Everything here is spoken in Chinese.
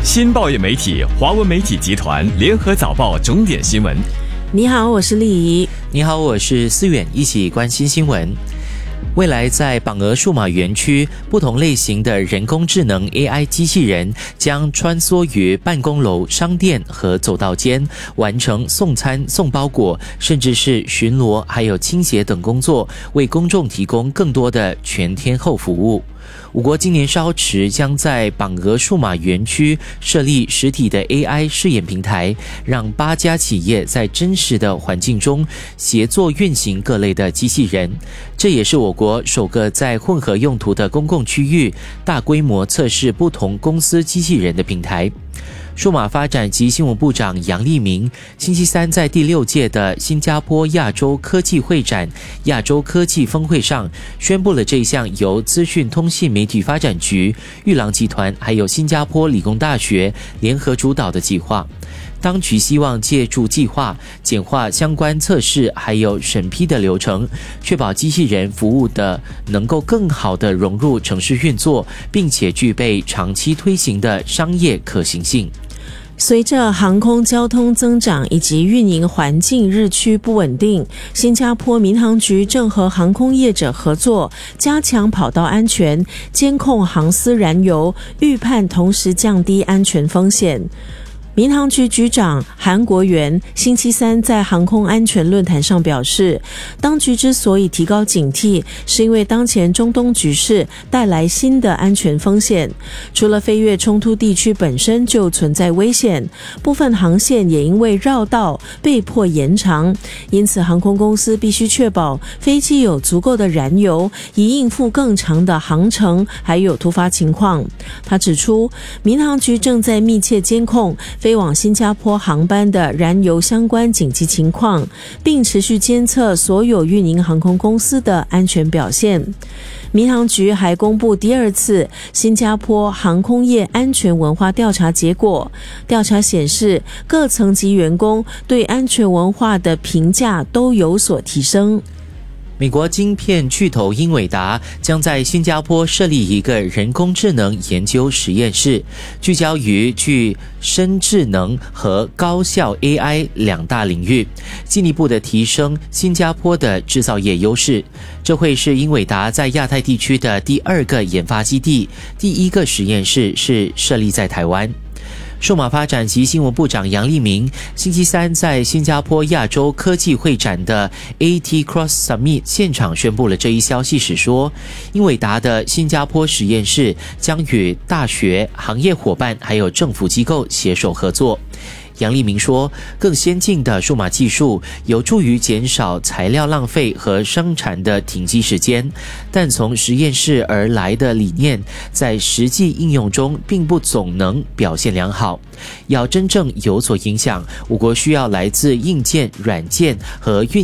新报业媒体华文媒体集团联合早报重点新闻。 你好，我是丽怡。 你好，我是思远，一起关心新闻。未来在榜鹅数码园区，不同类型的人工智能 AI 机器人将穿梭于办公楼、商店和走道间，完成送餐、送包裹，甚至是巡逻还有清洁等工作，为公众提供更多的全天候服务。我国今年稍迟将在榜鹅数码园区设立实体的 AI 试验平台，让8家企业在真实的环境中协作运行各类的机器人。这也是我国首个在混合用途的公共区域大规模测试不同公司机器人的平台。数码发展及新闻部长杨立明星期三在第6届的新加坡亚洲科技会展亚洲科技峰会上宣布了这项由资讯通信媒体发展局、玉郎集团还有新加坡理工大学联合主导的计划。当局希望借助计划简化相关测试还有审批的流程，确保机器人服务的能够更好地融入城市运作，并且具备长期推行的商业可行性。 随着航空交通增长以及运营环境日趋不稳定，新加坡民航局正和航空业者合作，加强跑道安全，监控航司燃油，预判同时降低安全风险。民航局局长韩国元星期三在航空安全论坛上表示，当局之所以提高警惕，是因为当前中东局势带来新的安全风险。除了飞越冲突地区本身就存在危险，部分航线也因为绕道被迫延长，因此航空公司必须确保飞机有足够的燃油，以应付更长的航程还有突发情况。他指出，民航局正在密切监控飞往新加坡航班的燃油相关紧急情况，并持续监测所有运营航空公司的安全表现。民航局还公布第2次新加坡航空业安全文化调查结果，调查显示各层级员工对安全文化的评价都有所提升。 美国晶片巨头英伟达将在新加坡设立一个人工智能研究实验室，聚焦于具深智能和高效 AI 2大领域，进一步的提升新加坡的制造业优势。这会是英伟达在亚太地区的第2个研发基地，第1个实验室是设立在台湾。数码发展及新闻部长杨立明星期三在新加坡亚洲科技会展的 AT Cross Summit 现场宣布了这一消息时说，英伟达的新加坡实验室将与大学、行业伙伴还有政府机构携手合作。杨立明说，更先进的数码技术有助于减少材料浪费和生产的停机时间，但从实验室而来的理念在实际应用中并不总能表现良好。要真正有所影响，我国需要来自硬件、软件和运